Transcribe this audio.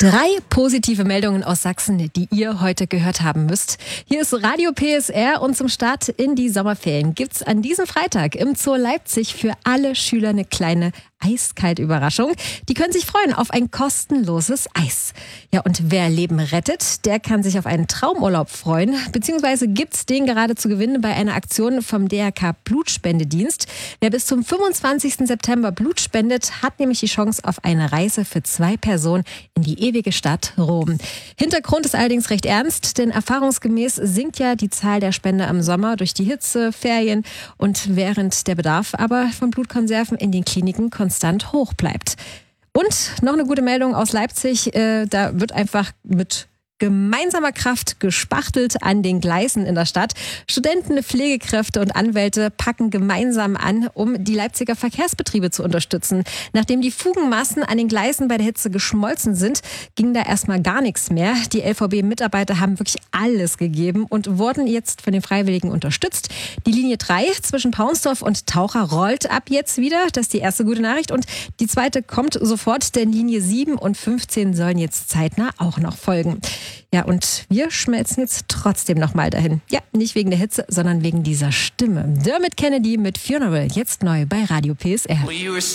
3 positive Meldungen aus Sachsen, die ihr heute gehört haben müsst. Hier ist Radio PSR und zum Start in die Sommerferien gibt's an diesem Freitag im Zoo Leipzig für alle Schüler eine kleine Eiskalt-Überraschung. Die können sich freuen auf ein kostenloses Eis. Ja, und wer Leben rettet, der kann sich auf einen Traumurlaub freuen. Beziehungsweise gibt's den gerade zu gewinnen bei einer Aktion vom DRK Blutspendedienst. Wer bis zum 25. September Blut spendet, hat nämlich die Chance auf eine Reise für 2 Personen in die ewige Stadt Rom. Hintergrund ist allerdings recht ernst, denn erfahrungsgemäß sinkt ja die Zahl der Spender im Sommer durch die Hitze, Ferien und während der Bedarf aber von Blutkonserven in den Kliniken konstant hoch bleibt. Und noch eine gute Meldung aus Leipzig, da wird einfach mit gemeinsamer Kraft gespachtelt an den Gleisen in der Stadt. Studenten, Pflegekräfte und Anwälte packen gemeinsam an, um die Leipziger Verkehrsbetriebe zu unterstützen. Nachdem die Fugenmassen an den Gleisen bei der Hitze geschmolzen sind, ging da erstmal gar nichts mehr. Die LVB-Mitarbeiter haben wirklich alles gegeben und wurden jetzt von den Freiwilligen unterstützt. Die Linie 3 zwischen Paunsdorf und Taucher rollt ab jetzt wieder. Das ist die erste gute Nachricht. Und die zweite kommt sofort, denn Linie 7 und 15 sollen jetzt zeitnah auch noch folgen. Ja, und wir schmelzen jetzt trotzdem nochmal dahin. Ja, nicht wegen der Hitze, sondern wegen dieser Stimme. Dermot Kennedy mit Funeral, jetzt neu bei Radio PSR.